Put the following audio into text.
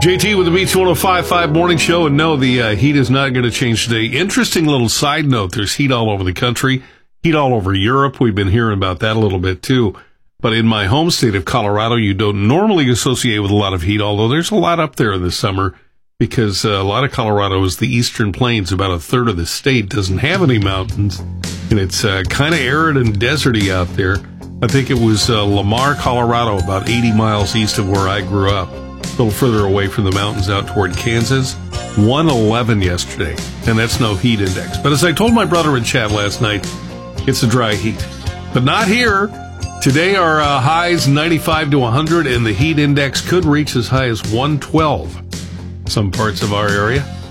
JT with the Beach 105.5 morning show, and no, the heat is not going to change today. Interesting little side note, there's heat all over the country, heat all over Europe. We've been hearing about that a little bit too. But in my home state of Colorado, you don't normally associate with a lot of heat, although there's a lot up there in the summer because a lot of Colorado is the eastern plains. About a third of the state doesn't have any mountains, and it's kind of arid and deserty out there. I think it was Lamar, Colorado, about 80 miles east of where I grew up. A little further away from the mountains out toward Kansas. 111 yesterday, and that's no heat index. But as I told my brother in chat last night, it's a dry heat. But not here. Today our highs 95 to 100, and the heat index could reach as high as 112 some parts of our area.